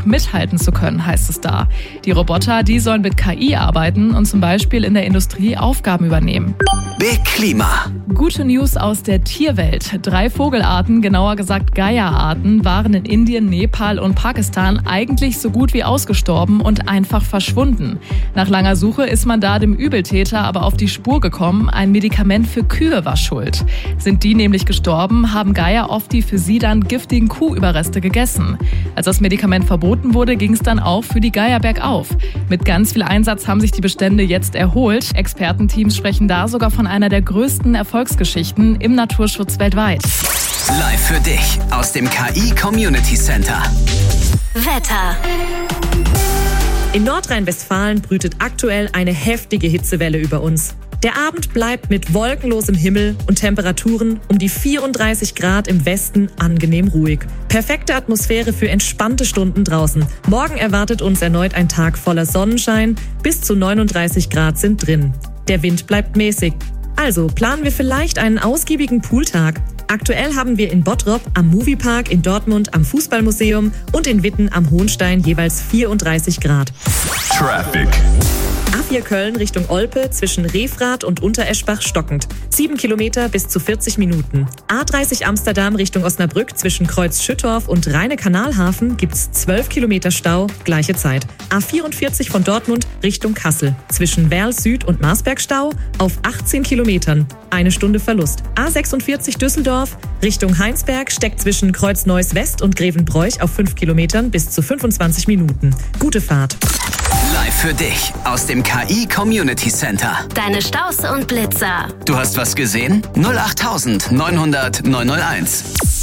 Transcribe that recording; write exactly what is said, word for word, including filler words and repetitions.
mithalten zu können, heißt es da. Die Roboter, die sollen mit K I arbeiten und zum Beispiel in der Industrie Aufgaben übernehmen. Big Klima. Gute News aus der Tierwelt. Drei Vogelarten, genauer gesagt Geier-Arten, waren in Indien, Nepal und Pakistan eigentlich so gut wie ausgestorben und einfach verschwunden. Nach langer Suche ist man da dem Übeltäter aber auf die Spur gekommen. Ein Medikament für Kühe war schuld. Sind die nämlich gestorben, haben Geier oft die für sie dann giftigen Kuhüberreste gegessen. Als das Medikament verboten wurde, ging es dann auch für die Geier bergauf. Mit ganz viel Einsatz haben sich die Bestände jetzt erholt. Expertenteams sprechen da sogar von einer der größten Erfolgsgeschichten im Naturschutz weltweit. Live für dich aus dem K I Community Center. Wetter. In Nordrhein-Westfalen brütet aktuell eine heftige Hitzewelle über uns. Der Abend bleibt mit wolkenlosem Himmel und Temperaturen um die vierunddreißig Grad im Westen angenehm ruhig. Perfekte Atmosphäre für entspannte Stunden draußen. Morgen erwartet uns erneut ein Tag voller Sonnenschein. Bis zu neununddreißig Grad sind drin. Der Wind bleibt mäßig. Also planen wir vielleicht einen ausgiebigen Pooltag. Aktuell haben wir in Bottrop am Moviepark, in Dortmund am Fußballmuseum und in Witten am Hohenstein jeweils vierunddreißig Grad. Traffic. A vier Köln Richtung Olpe zwischen Refrath und Untereschbach stockend. sieben Kilometer bis zu vierzig Minuten. A dreißig Amsterdam Richtung Osnabrück zwischen Kreuz Schüttorf und Rheine-Kanalhafen gibt's zwölf Kilometer Stau, gleiche Zeit. A vierundvierzig von Dortmund Richtung Kassel. Zwischen Werl Süd und Marsberg Stau auf achtzehn Kilometern. Eine Stunde Verlust. A sechsundvierzig Düsseldorf Richtung Heinsberg steckt zwischen Kreuz Neuss West und Grevenbroich auf fünf Kilometern bis zu fünfundzwanzig Minuten. Gute Fahrt. Live für dich aus dem K I Community Center. Deine Staus und Blitzer. Du hast was gesehen? null acht neunhundert neunhunderт neunhunderteins.